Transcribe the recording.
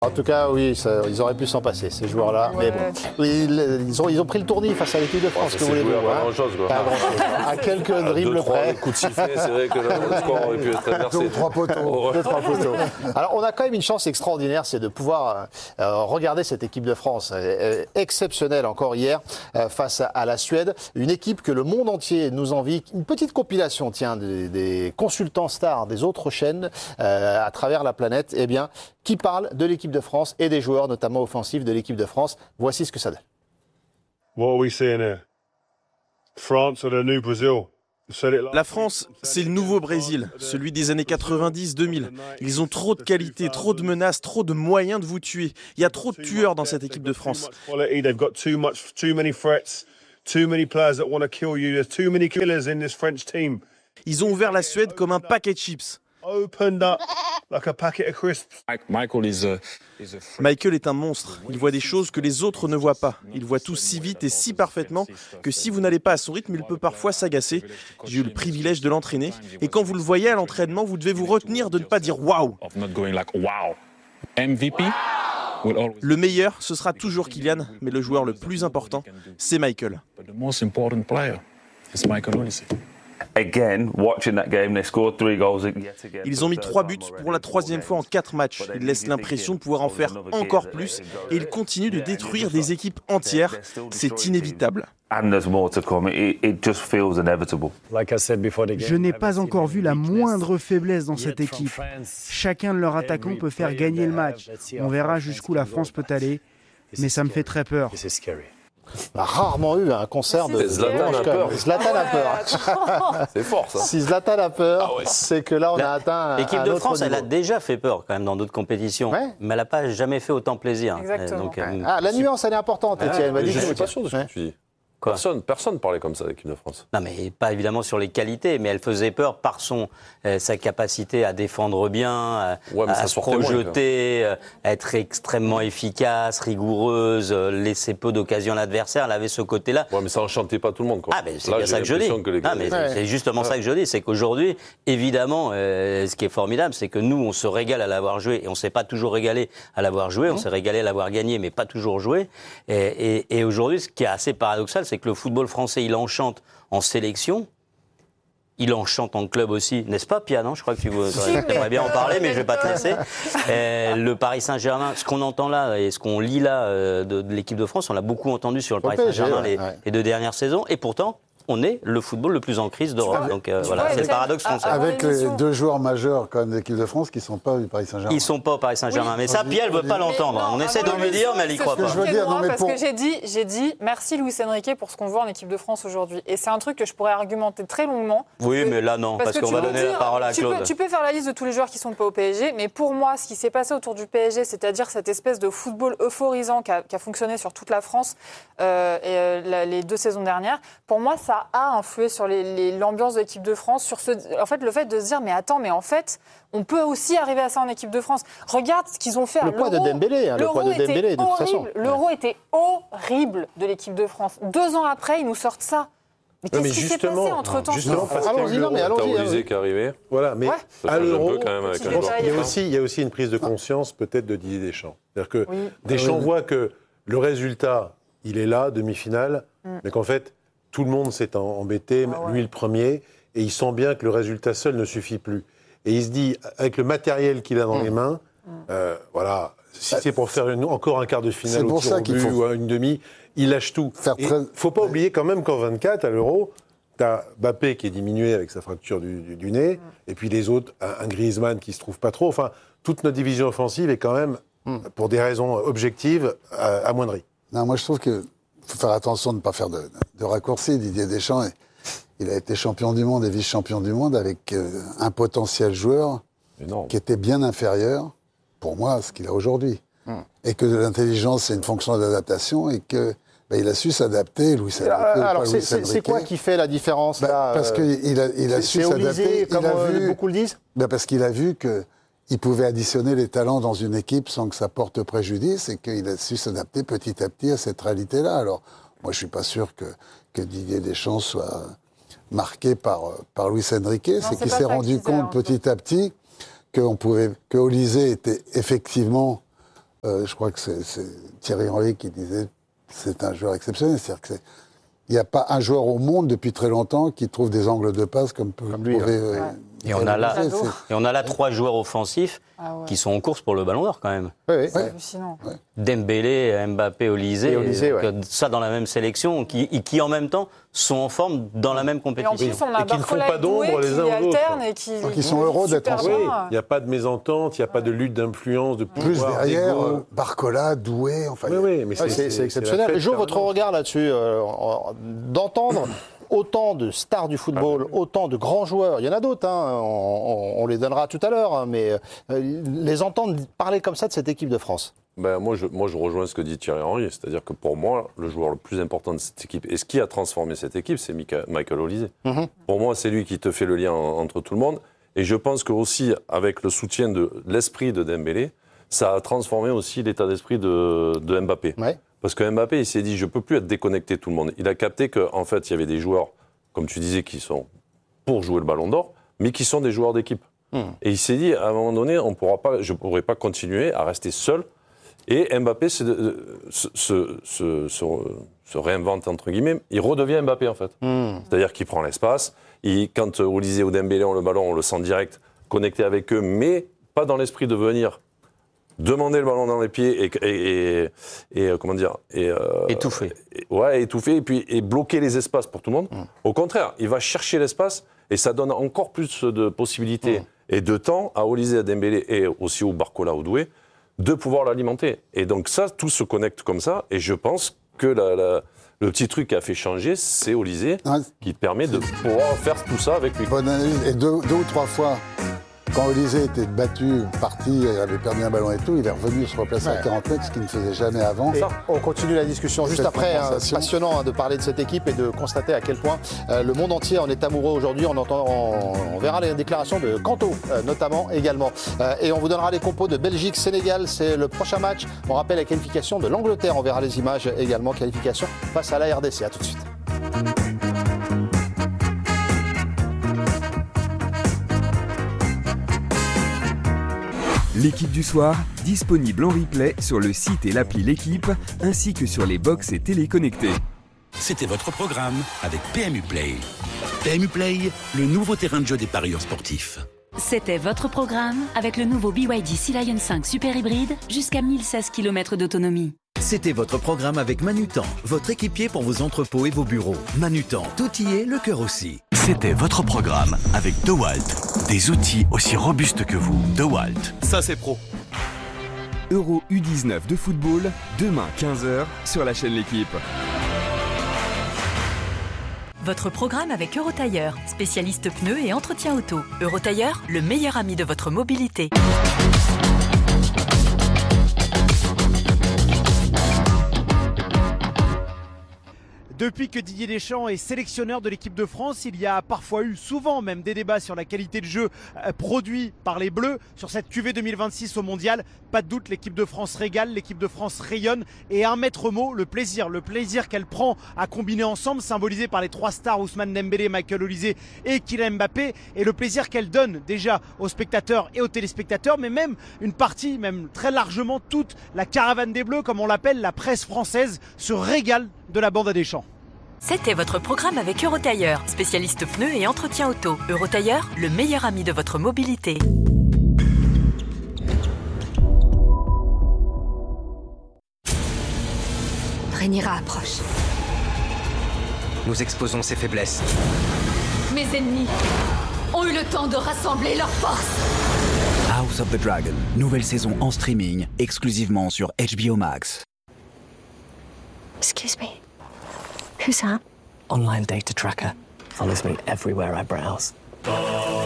En tout cas, oui, ils auraient pu s'en passer, ces joueurs-là. Ouais. Mais bon, ils ont pris le tournis face à l'équipe de France. Que voulez-vous, pas grand-chose, quoi. Pas grand-chose. À quelques dribbles près. Coups de sifflet, c'est vrai que le score aurait pu être inversé. 2 ou 3 poteaux. 2, 3 poteaux. Alors, on a quand même une chance extraordinaire, c'est de pouvoir regarder cette équipe de France. Exceptionnelle encore hier face à la Suède. Une équipe que le monde entier nous envie. Une petite compilation, tiens, des consultants stars des autres chaînes à travers la planète. Eh bien, qui parle de l'équipe de France et des joueurs, notamment offensifs de l'équipe de France. Voici ce que ça donne. What are we seeing here? France or the new Brazil? La France, c'est le nouveau Brésil, celui des années 90-2000. Ils ont trop de qualité, trop de menaces, trop de moyens de vous tuer. Il y a trop de tueurs dans cette équipe de France. They've got too many threats, too many players that want to kill you. There's too many killers in this French team. Ils ont ouvert la Suède comme un paquet de chips. Opened up like a packet of crisps. Michael est un monstre. Il voit des choses que les autres ne voient pas. Il voit tout si vite et si parfaitement que si vous n'allez pas à son rythme, il peut parfois s'agacer. J'ai eu le privilège de l'entraîner. Et quand vous le voyez à l'entraînement, vous devez vous retenir de ne pas dire « waouh ». Le meilleur, ce sera toujours Kylian, mais le joueur le plus important, c'est Michael. Ils ont mis 3 buts pour la 3e fois en 4 matchs. Ils laissent l'impression de pouvoir en faire encore plus et ils continuent de détruire des équipes entières. C'est inévitable. Je n'ai pas encore vu la moindre faiblesse dans cette équipe. Chacun de leurs attaquants peut faire gagner le match. On verra jusqu'où la France peut aller, mais ça me fait très peur. On a rarement eu un concert de Zlatan a peur. Zlatan a peur. C'est fort, ça. Si Zlatan a peur, c'est que là, on a atteint l'équipe un de autre France, niveau. elle a déjà fait peur quand même dans d'autres compétitions, mais elle n'a pas jamais fait autant plaisir. Exactement. Donc, La nuance, elle est importante, Étienne. Je ne suis pas sûr de ce que tu dis. Quoi ? Personne parlait comme ça de l'équipe de France. Non, mais pas évidemment sur les qualités, mais elle faisait peur par sa capacité à défendre bien, à se projeter, à être extrêmement efficace, rigoureuse, laisser peu d'occasions à l'adversaire. Elle avait ce côté-là. Ouais, mais ça enchantait pas tout le monde, quoi. Ah, mais c'est bien ça que je dis. C'est justement ça que je dis, c'est qu'aujourd'hui, évidemment, ce qui est formidable, c'est que nous, on se régale à l'avoir joué, et on ne s'est pas toujours régalé à l'avoir joué, on s'est régalé à l'avoir gagné, mais pas toujours joué. Et aujourd'hui, ce qui est assez paradoxal, c'est que le football français, il enchante en sélection, il enchante en club aussi, n'est-ce pas, Pia, non ? Je crois que tu aimerais bien en parler, mais je ne vais pas te laisser. Le Paris Saint-Germain, ce qu'on entend là et ce qu'on lit là de l'équipe de France, on l'a beaucoup entendu sur le Paris Saint-Germain les 2 dernières saisons, et pourtant, on est le football le plus en crise d'Europe. Donc voilà, c'est le paradoxe français. Avec les 2 joueurs majeurs quand même de l'équipe de France qui ne sont pas du Paris Saint-Germain. Ils ne sont pas au Paris Saint-Germain. Mais ça, Pia, elle ne veut pas l'entendre. On essaie de lui dire, mais elle n'y croit pas. Je veux dire, non, mais parce que j'ai dit merci Luis Enrique pour ce qu'on voit en équipe de France aujourd'hui. Et c'est un truc que je pourrais argumenter très longuement. Oui, mais là non, parce qu'on va donner la parole à Claude. Tu peux faire la liste de tous les joueurs qui ne sont pas au PSG, mais pour moi, ce qui s'est passé autour du PSG, c'est-à-dire cette espèce de football euphorisant qui a fonctionné sur toute la France les 2 saisons dernières, pour moi, ça a influé sur l'ambiance de l'équipe de France, sur en fait, le fait de se dire, mais attends, mais en fait, on peut aussi arriver à ça en équipe de France. Regarde ce qu'ils ont fait à l'Euro. Le poids de Dembélé, de toute façon. L'Euro était horrible de l'équipe de France. 2 ans après, ils nous sortent ça. Mais qu'est-ce qui s'est passé entre-temps ? Justement, parce allons-y. Olysée qui est arrivé. Voilà, mais à l'Euro, il y a aussi une prise de conscience peut-être de Didier Deschamps. C'est-à-dire que Deschamps voit que le résultat, il est là, demi-finale, mais qu'en fait, tout le monde s'est embêté, lui le premier, et il sent bien que le résultat seul ne suffit plus. Et il se dit, avec le matériel qu'il a dans les mains, voilà, si c'est pour faire encore un quart de finale au tir au but ou une demi, il lâche tout. Il ne faut pas oublier quand même qu'en 24, à l'Euro, tu as Mbappé qui est diminué avec sa fracture du nez, et puis les autres, un Griezmann qui ne se trouve pas trop. Enfin, toute notre division offensive est quand même, pour des raisons objectives, amoindrie. Non, moi je trouve qu'il faut faire attention de ne pas faire de raccourcis. Didier Deschamps, il a été champion du monde et vice-champion du monde avec un potentiel joueur qui était bien inférieur, pour moi, à ce qu'il a aujourd'hui. Et que l'intelligence, c'est une fonction d'adaptation et que il a su s'adapter, Luis Enrique. Alors, c'est quoi qui fait la différence là, parce qu'il a su s'adapter. Comme beaucoup le disent. Parce qu'il a vu qu'il pouvait additionner les talents dans une équipe sans que ça porte préjudice et qu'il a su s'adapter petit à petit à cette réalité-là. Alors, moi, je ne suis pas sûr que Didier Deschamps soit marqué par Luis Enrique. C'est qu'il s'est rendu compte petit à petit que Olysée était effectivement Je crois que c'est Thierry Henry qui disait c'est un joueur exceptionnel. C'est-à-dire que il n'y a pas un joueur au monde depuis très longtemps qui trouve des angles de passe comme lui. Et on a là 3 joueurs offensifs qui sont en course pour le Ballon d'Or quand même. Oui. C'est hallucinant. Ouais. Dembélé, Mbappé, Olysée, ça dans la même sélection, qui en même temps sont en forme dans la même compétition. Et en plus, on a qui ne font pas d'ombre les uns aux autres. Qui sont heureux d'être ensemble. Il n'y a pas de mésentente, il n'y a pas de lutte d'influence, de pouvoir. Plus derrière, Barcola, Doué, enfin. Mais c'est exceptionnel. Jo, votre regard là-dessus, d'entendre autant de stars du football, autant de grands joueurs, il y en a d'autres, on les donnera tout à l'heure, mais les entendre parler comme ça de cette équipe de France. Moi, je rejoins ce que dit Thierry Henry, c'est-à-dire que pour moi, le joueur le plus important de cette équipe, et ce qui a transformé cette équipe, c'est Michael Olysée. Pour moi, c'est lui qui te fait le lien entre tout le monde, et je pense que aussi avec le soutien de l'esprit de Dembélé, ça a transformé aussi l'état d'esprit de Mbappé. Ouais. Parce que Mbappé, il s'est dit, je ne peux plus être déconnecté de tout le monde. Il a capté qu'en fait, il y avait des joueurs, comme tu disais, qui sont pour jouer le Ballon d'Or, mais qui sont des joueurs d'équipe. Et il s'est dit, à un moment donné, je ne pourrai pas continuer à rester seul. Et Mbappé se réinvente, entre guillemets. Il redevient Mbappé, en fait. C'est-à-dire qu'il prend l'espace. Quand Olysée ou Dembélé ont le ballon, on le sent direct connecté avec eux, mais pas dans l'esprit de venir demander le ballon dans les pieds et comment dire étouffer. Étouffer et bloquer les espaces pour tout le monde. Au contraire, il va chercher l'espace et ça donne encore plus de possibilités et de temps à Olysée, à Dembélé et aussi au Barcola, au Doué, de pouvoir l'alimenter. Et donc ça, tout se connecte comme ça. Et je pense que le petit truc qui a fait changer, c'est Olysée, qui permet de pouvoir faire tout ça avec lui. Bonne analyse. Et deux ou trois fois, quand Olysée était battu, parti, avait perdu un ballon et tout, il est revenu se replacer à 40 mètres, ce qu'il ne faisait jamais avant. Et on continue la discussion juste après. Passionnant de parler de cette équipe et de constater à quel point le monde entier en est amoureux aujourd'hui. On verra les déclarations de Kanto, notamment également. Et on vous donnera les compos de Belgique-Sénégal. C'est le prochain match. On rappelle la qualification de l'Angleterre. On verra les images également. Qualification face à la RDC. À tout de suite. L'équipe du soir, disponible en replay sur le site et l'appli L'équipe, ainsi que sur les box et télé connectées. C'était votre programme avec PMU Play. PMU Play, le nouveau terrain de jeu des parieurs sportifs. C'était votre programme avec le nouveau BYD Sea Lion 5 Super Hybride, jusqu'à 1016 km d'autonomie. C'était votre programme avec Manutan, votre équipier pour vos entrepôts et vos bureaux. Manutan, tout y est, le cœur aussi. C'était votre programme avec DeWalt. Des outils aussi robustes que vous. DeWalt. Ça, c'est pro. Euro U19 de football, demain 15h sur la chaîne L'équipe. Votre programme avec Eurotailleur, spécialiste pneus et entretien auto. Eurotailleur, le meilleur ami de votre mobilité. Depuis que Didier Deschamps est sélectionneur de l'équipe de France, il y a parfois eu, souvent même, des débats sur la qualité de jeu produit par les Bleus sur cette QV 2026 au Mondial. Pas de doute, l'équipe de France régale, l'équipe de France rayonne. Et un maître mot, le plaisir qu'elle prend à combiner ensemble, symbolisé par les 3 stars Ousmane Dembélé, Michael Olysée et Kylian Mbappé. Et le plaisir qu'elle donne déjà aux spectateurs et aux téléspectateurs, mais même une partie, même très largement toute la caravane des Bleus, comme on l'appelle, la presse française, se régale de la bande à Deschamps. C'était votre programme avec Eurotailleur, spécialiste pneus et entretien auto. Eurotailleur, le meilleur ami de votre mobilité. Rhaenyra approche. Nous exposons ses faiblesses. Mes ennemis ont eu le temps de rassembler leurs forces. House of the Dragon, nouvelle saison en streaming, exclusivement sur HBO Max. Excuse me. Who's that? Online data tracker. Follows me everywhere I browse.